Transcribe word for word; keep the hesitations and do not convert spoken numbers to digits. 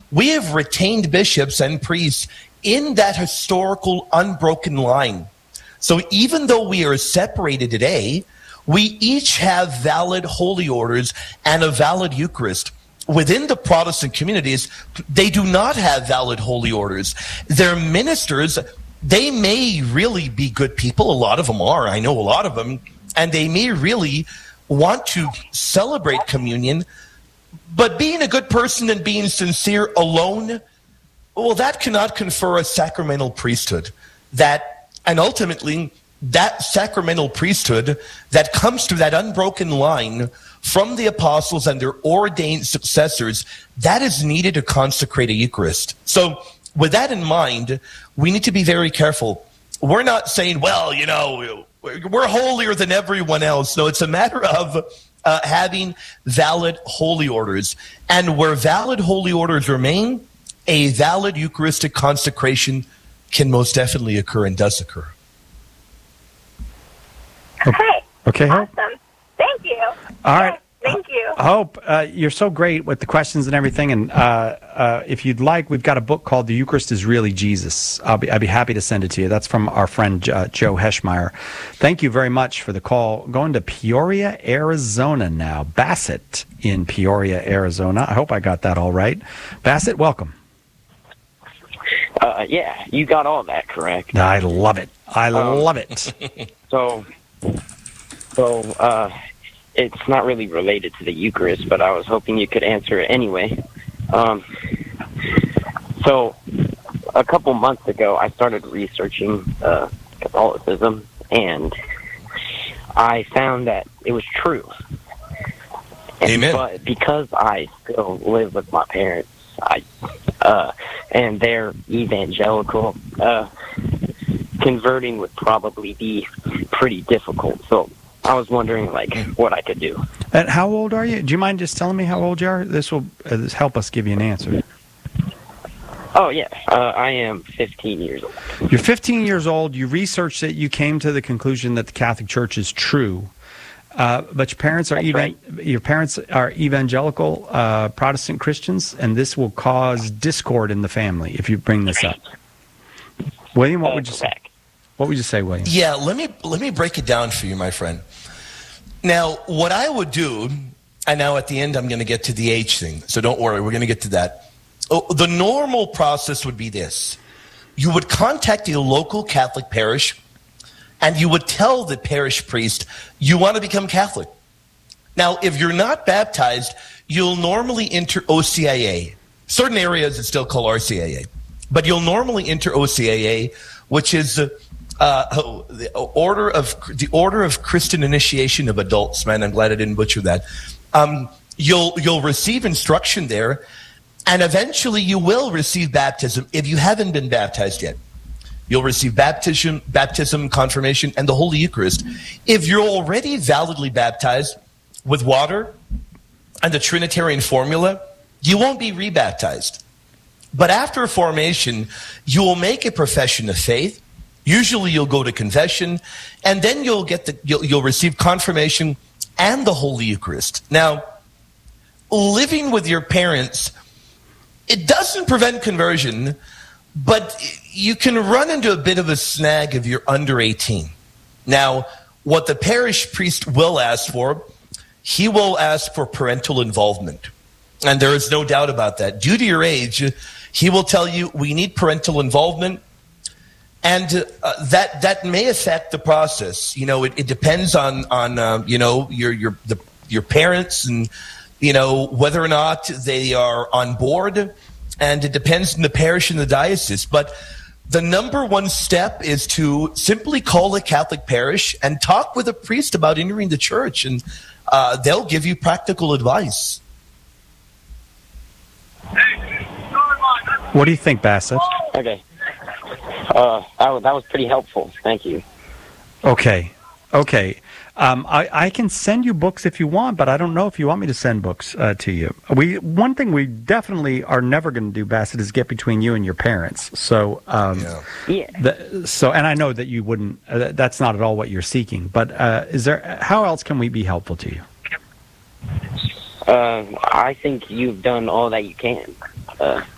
we have retained bishops and priests in that historical unbroken line. So even though we are separated today, we each have valid holy orders and a valid Eucharist. Within the Protestant communities, they do not have valid holy orders. Their ministers, they may really be good people. A lot of them are. I know a lot of them. And they may really want to celebrate communion. But being a good person and being sincere alone, well, that cannot confer a sacramental priesthood. That, and ultimately, that sacramental priesthood that comes to that unbroken line from the apostles and their ordained successors, that is needed to consecrate a Eucharist. So with that in mind, we need to be very careful. We're not saying, well, you know, we're holier than everyone else. No, it's a matter of uh, having valid holy orders. And where valid holy orders remain, a valid Eucharistic consecration can most definitely occur and does occur. Okay. Okay, Hope. Awesome. Thank you. All right. Yes, thank you. Hope, uh, you're so great with the questions and everything. And uh, uh, if you'd like, we've got a book called The Eucharist is Really Jesus. I'll be, I'd be happy to send it to you. That's from our friend uh, Joe Heschmeyer. Thank you very much for the call. Going to Peoria, Arizona now. Bassett in Peoria, Arizona. I hope I got that all right. Bassett, welcome. Uh, yeah, you got all that correct. I love it. I Um, love it. So, so uh, it's not really related to the Eucharist, but I was hoping you could answer it anyway. Um, so, a couple months ago, I started researching uh, Catholicism, and I found that it was true. And, Amen. But because I still live with my parents, I uh, and they're evangelical, uh, converting would probably be pretty difficult. So I was wondering, like, what I could do. And how old are you? Do you mind just telling me how old you are? This will uh, this help us give you an answer. Oh, yeah. Uh, I am fifteen years old. You're fifteen years old. You researched it. You came to the conclusion that the Catholic Church is true. Uh, but your parents are That's even right. your parents are evangelical uh, Protestant Christians, and this will cause discord in the family if you bring this up. William, what Uh, would you say? correct. What would you say, William? Yeah, let me let me break it down for you, my friend. Now, what I would do, and now at the end I'm going to get to the age thing, so don't worry, we're going to get to that. Oh, the normal process would be this. You would contact a local Catholic parish, and you would tell the parish priest you want to become Catholic. Now, if you're not baptized, you'll normally enter O C I A. Certain areas it's still called R C I A. But you'll normally enter O C I A, which is uh, uh, the order of the Order of Christian Initiation of Adults. Man, I'm glad I didn't butcher that. Um, you'll you'll receive instruction there, and eventually you will receive baptism if you haven't been baptized yet. You'll receive baptism, baptism, confirmation, and the Holy Eucharist. If you're already validly baptized with water and the Trinitarian formula, you won't be rebaptized. But after formation, you will make a profession of faith. Usually you'll go to confession, and then you'll get the you'll, you'll receive confirmation and the Holy Eucharist. Now, living with your parents, it doesn't prevent conversion, but you can run into a bit of a snag if you're under eighteen. Now, what the parish priest will ask for, he will ask for parental involvement. And there is no doubt about that. Due to your age, he will tell you we need parental involvement. And uh, that that may affect the process. You know, it, it depends on on uh, you know your your the, your parents and you know whether or not they are on board, and it depends on the parish and the diocese. But the number one step is to simply call a Catholic parish and talk with a priest about entering the church, and uh, they'll give you practical advice. What do you think, Bassett? Okay. Uh, that was, that was pretty helpful. Thank you. Okay. Okay. Um, I, I can send you books if you want, but I don't know if you want me to send books uh, to you. We One thing we definitely are never going to do, Bassett, is get between you and your parents. So, um, Yeah. Yeah. the, so, and I know that you wouldn't. Uh, that's not at all what you're seeking. But uh, is there? How else can we be helpful to you? Uh, I think you've done all that you can. Uh,